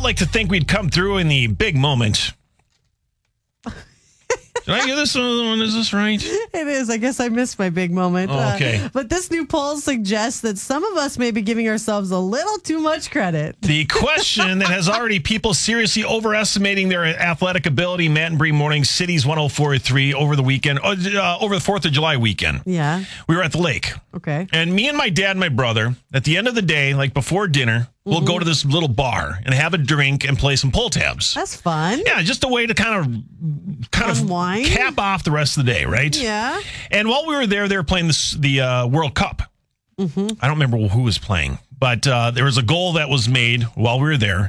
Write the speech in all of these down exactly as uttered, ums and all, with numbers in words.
like to think we'd come through in the big moment. Did I get this one? Is this right? It is. I guess I missed my big moment. Oh, okay. Uh, but this new poll suggests that some of us may be giving ourselves a little too much credit. The question that has already people seriously overestimating their athletic ability. Matt and Bree Morning, Cities one oh four point three over the weekend, uh, over the fourth of July weekend. Yeah. We were at the lake. Okay. And me and my dad and my brother, at the end of the day, like before dinner, we'll mm-hmm. go to this little bar and have a drink and play some pull tabs. That's fun. Yeah, just a way to kind of kind Unwind. of cap off the rest of the day, right? Yeah. And while we were there, they were playing this, the uh, World Cup. Mm-hmm. I don't remember who was playing, but uh, there was a goal that was made while we were there.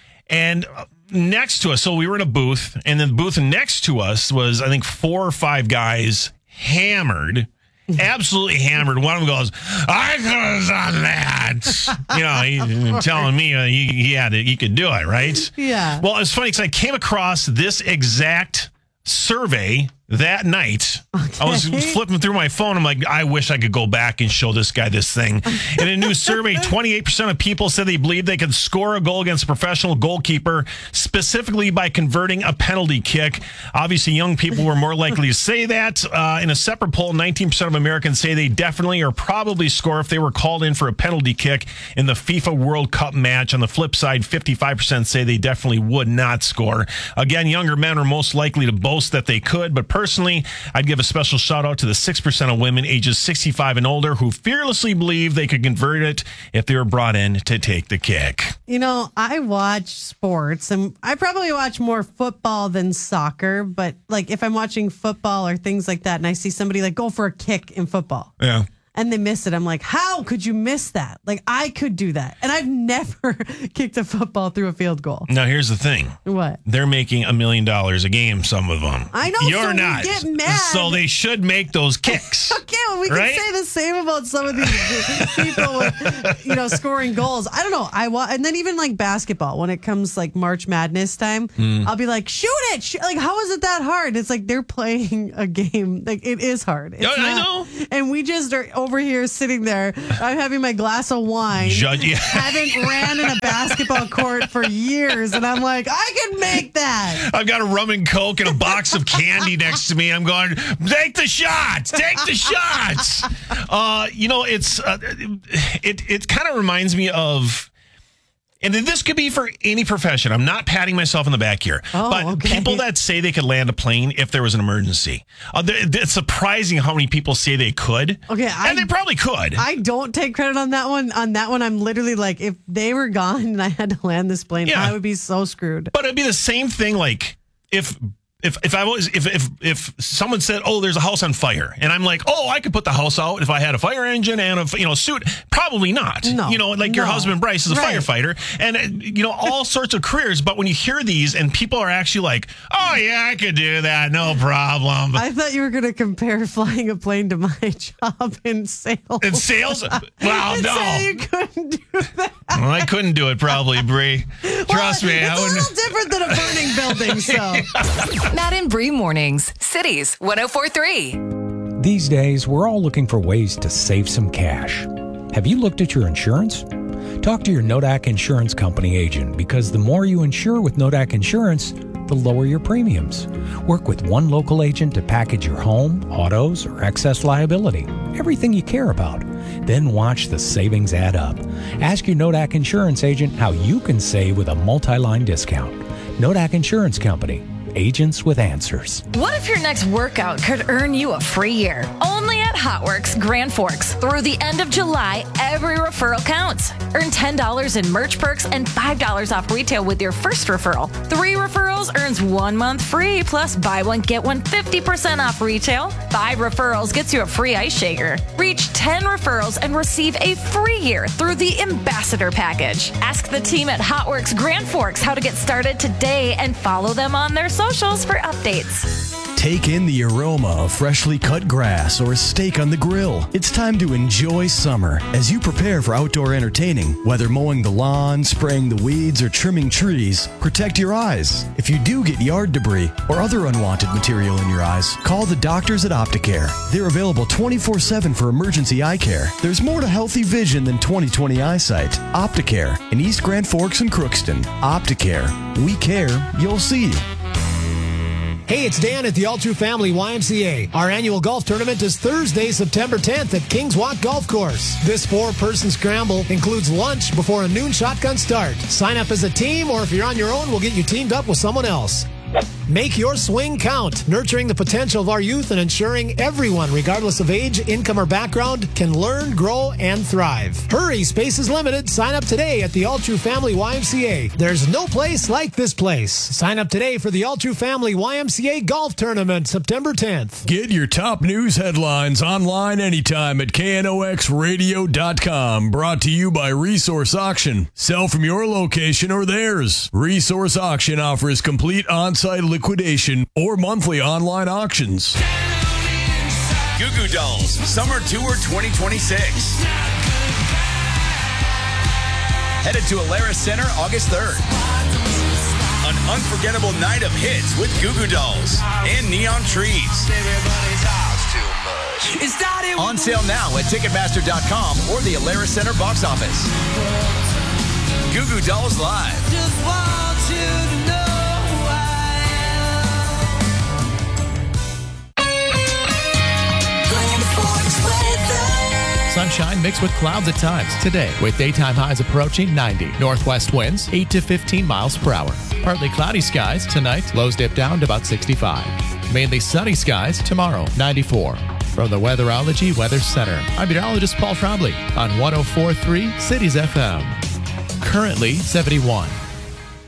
And next to us, so we were in a booth, and then the booth next to us was, I think, four or five guys hammered. Absolutely hammered. One of them goes, I could have done that. You know, he's telling me uh, he, he had it, he could do it, right? Yeah. Well, it's funny because I came across this exact survey that night. Okay. I was flipping through my phone. I'm like, I wish I could go back and show this guy this thing. In a new survey, twenty-eight percent of people said they believe they could score a goal against a professional goalkeeper, specifically by converting a penalty kick. Obviously, young people were more likely to say that. Uh, in a separate poll, nineteen percent of Americans say they definitely or probably score if they were called in for a penalty kick in the FIFA World Cup match. On the flip side, fifty-five percent say they definitely would not score. Again, younger men are most likely to boast that they could, but personally, I'd give a special shout out to the six percent of women ages sixty-five and older who fearlessly believe they could convert it if they were brought in to take the kick. You know, I watch sports, and I probably watch more football than soccer, but like if I'm watching football or things like that and I see somebody like go for a kick in football. Yeah. And they miss it. I'm like, how could you miss that? Like, I could do that. And I've never kicked a football through a field goal. Now, here's the thing. What? They're making a million dollars a game, some of them. I know. You're so not. We get mad. So they should make those kicks. Okay, well, we right? can say the same about some of these people with, you know, scoring goals. I don't know. I wa- And then even like basketball, when it comes like March Madness time, mm. I'll be like, shoot it. Shoot. Like, how is it that hard? It's like they're playing a game. Like, it is hard. It's I not, know. And we just are over here sitting there. I'm having my glass of wine. Judge, yeah. Haven't ran in a basketball court for years, and I'm like, I can make that. I've got a rum and coke and a box of candy next to me. I'm going, take the shots, take the shots. Uh, you know, it's uh, it it kind of reminds me of. And this could be for any profession. I'm not patting myself on the back here. Oh, but okay. people that say they could land a plane if there was an emergency. Uh, it's surprising how many people say they could. Okay, I, and they probably could. I don't take credit on that one. On that one, I'm literally like, if they were gone and I had to land this plane, yeah. I would be so screwed. But it'd be the same thing like if... If if I was if if if someone said, oh, there's a house on fire, and I'm like, oh, I could put the house out if I had a fire engine and a you know suit, probably not. No, you know, like no. your husband Bryce is a right. firefighter, and uh, you know all sorts of careers. But when you hear these, and people are actually like, oh yeah, I could do that, no problem. I thought you were going to compare flying a plane to my job in sales. In sales? Well, no, say you couldn't do that. Well, I couldn't do it, probably, Bree. Trust well, me, it's I a wouldn't. little different than a burning building. So. Matt and Bree Mornings, Cities one oh four point three. These days, we're all looking for ways to save some cash. Have you looked at your insurance? Talk to your Nodak Insurance Company agent, because the more you insure with Nodak Insurance, the lower your premiums. Work with one local agent to package your home, autos, or excess liability, everything you care about. Then watch the savings add up. Ask your Nodak Insurance agent how you can save with a multi-line discount. Nodak Insurance Company. Agents with answers. What if your next workout could earn you a free year? Only at HotWorks Grand Forks. Through the end of July, every referral counts. Earn ten dollars in merch perks and five dollars off retail with your first referral. Three referrals earns one month free, plus buy one, get one fifty percent off retail. Five referrals gets you a free ice shaker. Reach ten referrals and receive a free year through the Ambassador Package. Ask the team at HotWorks Grand Forks how to get started today and follow them on their socials for updates. Take in the aroma of freshly cut grass or a steak on the grill. It's time to enjoy summer as you prepare for outdoor entertaining. Whether mowing the lawn, spraying the weeds, or trimming trees, protect your eyes. If you do get yard debris or other unwanted material in your eyes, call the doctors at Opticare. They're available twenty-four seven for emergency eye care. There's more to healthy vision than twenty twenty eyesight. Opticare in East Grand Forks and Crookston. Opticare. We care. You'll see. Hey, it's Dan at the All True Family Y M C A. Our annual golf tournament is Thursday, September tenth at Kings Walk Golf Course. This four-person scramble includes lunch before a noon shotgun start. Sign up as a team, or if you're on your own, we'll get you teamed up with someone else. Make your swing count, nurturing the potential of our youth and ensuring everyone, regardless of age, income, or background, can learn, grow, and thrive. Hurry, space is limited. Sign up today at the All True Family Y M C A. There's no place like this place. Sign up today for the All True Family Y M C A Golf Tournament, September tenth. Get your top news headlines online anytime at K N O X radio dot com. Brought to you by Resource Auction. Sell from your location or theirs. Resource Auction offers complete on-site liquidation or monthly online auctions. Goo Goo Dolls Summer Tour twenty twenty-six. Headed to Alara Center August third. An unforgettable night of hits with Goo Goo Dolls and Neon Trees. On sale now at Ticketmaster dot com or the Alara Center box office. Goo Goo Dolls Live. Just want you to know. Sunshine mixed with clouds at times today, with daytime highs approaching ninety. Northwest winds eight to fifteen miles per hour. Partly cloudy skies tonight, lows dip down to about sixty-five. Mainly sunny skies tomorrow, ninety-four. From the Weatherology Weather Center, I'm meteorologist Paul Trombley on one oh four point three Cities F M. Currently seventy-one.